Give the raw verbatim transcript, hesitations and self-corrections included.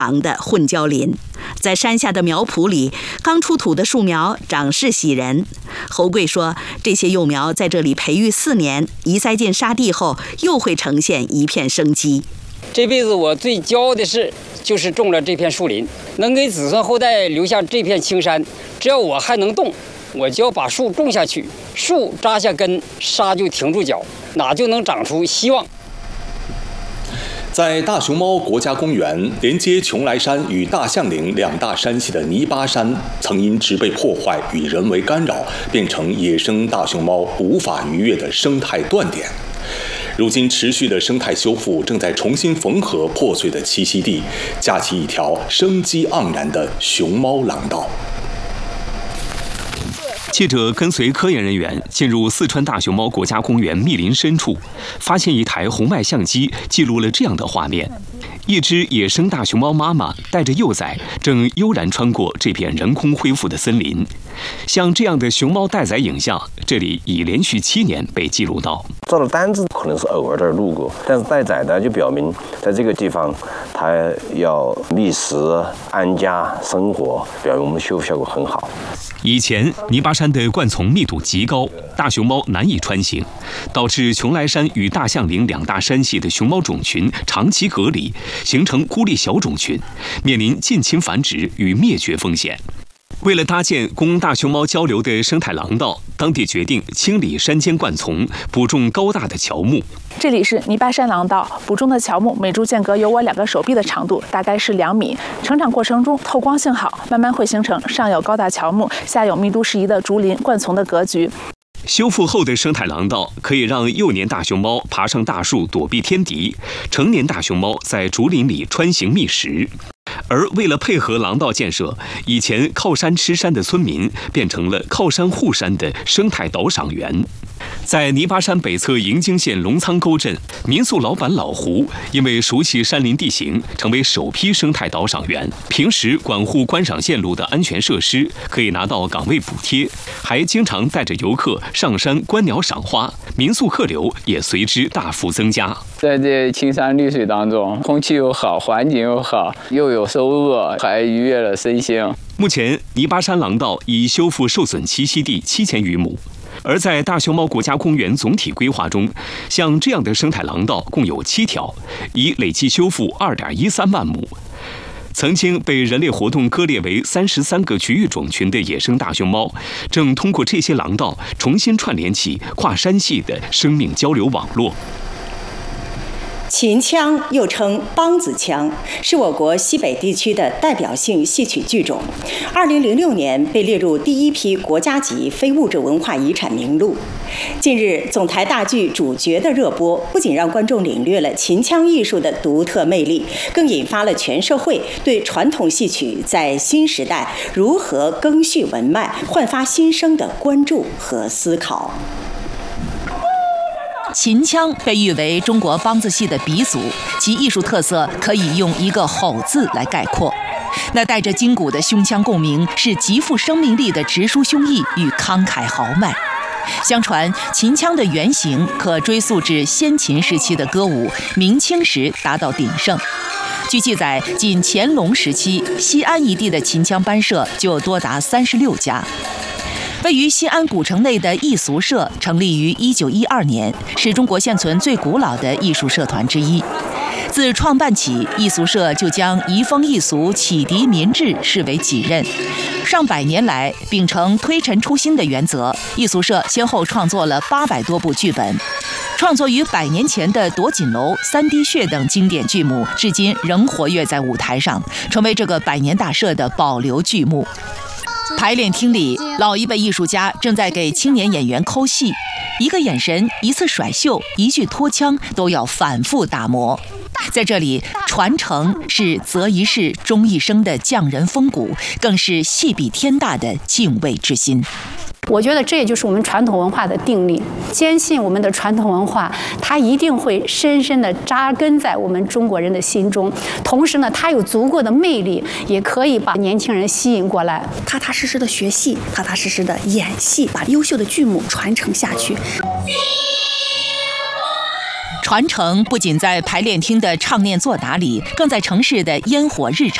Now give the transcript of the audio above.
长的混交林。在山下的苗圃里，刚出土的树苗长势喜人。侯贵说，这些幼苗在这里培育四年，移栽进沙地后，又会呈现一片生机。 这辈子我最骄傲的事，就是种了这片树林，能给子孙后代留下这片青山。只要我还能动，我就要把树种下去。树扎下根，沙就停住脚，哪就能长出希望。 在大熊猫国家公园连接邛崃山与大象岭两大山系的泥巴山，曾因植被破坏与人为干扰，变成野生大熊猫无法逾越的生态断点。如今持续的生态修复正在重新缝合破碎的栖息地，架起一条生机盎然的熊猫廊道。 记者跟随科研人员进入四川大熊猫国家公园密林深处，发现一台红外相机记录了这样的画面：一只野生大熊猫妈妈带着幼崽，正悠然穿过这片人工恢复的森林。像这样的熊猫待崽影像，这里已连续七年被记录到。 照的单子可能是偶尔的路过，但是待崽呢，就表明在这个地方它要觅食、安家、生活，表明我们修复效果很好。 以前泥巴山的灌丛密度极高，大熊猫难以穿行，导致邛崃山与大象岭两大山系的熊猫种群长期隔离，形成孤立小种群，面临近亲繁殖与灭绝风险。为了搭建供大熊猫交流的生态廊道，当地决定清理山间灌丛，补种高大的乔木。 这里是泥巴山廊道，补种的乔木每株间隔有我两个手臂的长度，大概是两米。成长过程中透光性好，慢慢会形成上有高大乔木，下有密度适宜的竹林灌丛的格局。 修复后的生态廊道可以让幼年大熊猫爬上大树躲避天敌，成年大熊猫在竹林里穿行觅食。而为了配合廊道建设，以前靠山吃山的村民变成了靠山护山的生态导赏员。在泥巴山北侧营京县龙仓沟镇，民宿老板老胡因为熟悉山林地形，成为首批生态导赏员。平时管护观赏线路的安全设施，可以拿到岗位补贴，还经常带着游客上山观鸟赏花，民宿客流也随之大幅增加。 在这青山绿水当中，空气又好，环境又好，又有收获，还愉悦了身心。 目前，泥巴山廊道已修复受损栖息地七千余亩。而在大熊猫国家公园总体规划中，像这样的生态廊道共有七条，已累计修复二点一三万亩。曾经被人类活动割裂为三十三个区域种群的野生大熊猫，正通过这些廊道重新串联起跨山系的生命交流网络。 秦腔又称梆子腔，是我国西北地区的代表性戏曲剧种。二零零六年被列入第一批国家级非物质文化遗产名录。近日，总台大剧《主角》的热播，不仅让观众领略了秦腔艺术的独特魅力，更引发了全社会对传统戏曲在新时代如何更续文脉、焕发新生的关注和思考。 秦腔被誉为中国梆子戏的鼻祖，其艺术特色可以用一个吼字来概括。那带着筋骨的胸腔共鸣，是极富生命力的直抒胸臆与慷慨豪迈。相传秦腔的原型可追溯至先秦时期的歌舞，明清时达到鼎盛。据记载，仅乾隆时期，西安一地的秦腔班社就多达三十六家。位于西安古城内的艺俗社成立于一九一二年，是中国现存最古老的艺术社团之一。自创办起，艺俗社就将移风易俗、启迪民智视为己任。上百年来，秉承推陈出新的原则，艺俗社先后创作了八百多部剧本。创作于百年前的《夺锦楼》《三滴血》等经典剧目，至今仍活跃在舞台上，成为这个百年大社的保留剧目。排练厅里，老一辈艺术家正在给青年演员抠戏，一个眼神、一次甩袖、一句拖腔，都要反复打磨。在这里，传承是择一事终一生的匠人风骨，更是戏比天大的敬畏之心。 我觉得这也就是我们传统文化的定力，坚信我们的传统文化，它一定会深深地扎根在我们中国人的心中。同时呢，它有足够的魅力，也可以把年轻人吸引过来， 踏踏实实的学戏，踏踏实实的演戏，把优秀的剧目传承下去。 传承不仅在排练厅的唱念作答里，更在城市的烟火日常。